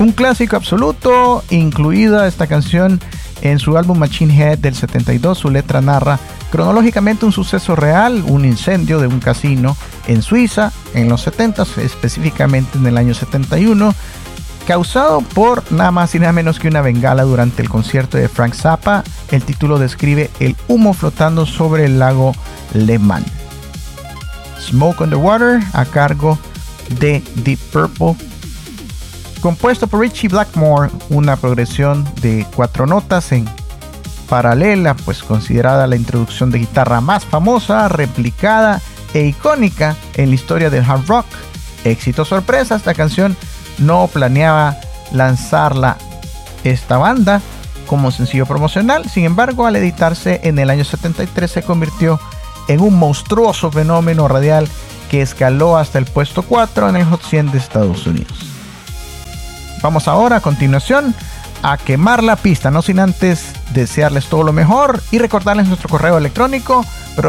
Un clásico absoluto, incluida esta canción en su álbum Machine Head del 72. Su letra narra cronológicamente un suceso real, un incendio de un casino en Suiza en los 70, específicamente en el año 71, causado por nada más y nada menos que una bengala durante el concierto de Frank Zappa. El título describe el humo flotando sobre el lago Le Mans. Smoke on the Water, a cargo de Deep Purple, compuesto por Ritchie Blackmore, una progresión de 4 notas en paralela, pues considerada la introducción de guitarra más famosa, replicada e icónica en la historia del hard rock. Éxito sorpresa, esta canción no planeaba lanzarla esta banda como sencillo promocional. Sin embargo, al editarse en el año 73 se convirtió en un monstruoso fenómeno radial que escaló hasta el puesto 4 en el Hot 100 de Estados Unidos. Vamos ahora a continuación a quemar la pista, no sin antes desearles todo lo mejor y recordarles nuestro correo electrónico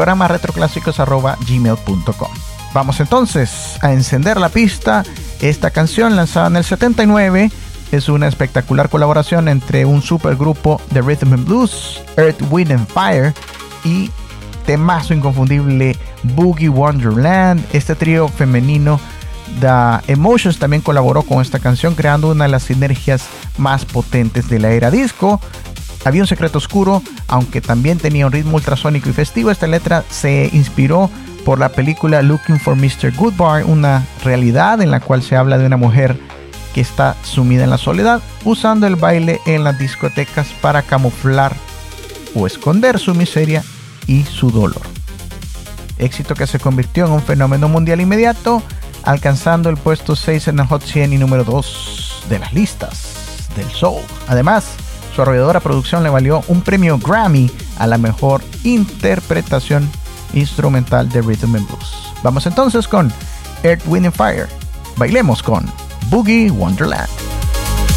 programaretroclásicos@gmail.com. Vamos entonces a encender la pista. Esta canción, lanzada en el 79, es una espectacular colaboración entre un supergrupo de Rhythm and Blues, Earth, Wind and Fire, y temazo inconfundible Boogie Wonderland. Este trío femenino, The Emotions, también colaboró con esta canción, creando una de las sinergias más potentes de la era disco. Había un secreto oscuro, aunque también tenía un ritmo ultrasónico y festivo. Esta letra se inspiró por la película Looking for Mr. Goodbar, una realidad en la cual se habla de una mujer que está sumida en la soledad, usando el baile en las discotecas para camuflar o esconder su miseria y su dolor. Éxito que se convirtió en un fenómeno mundial inmediato, alcanzando el puesto 6 en el Hot 100 y número 2 de las listas del soul. Además, su arrolladora producción le valió un premio Grammy a la mejor interpretación instrumental de Rhythm and Blues. Vamos entonces con Earth, Wind and Fire. Bailemos con Boogie Wonderland.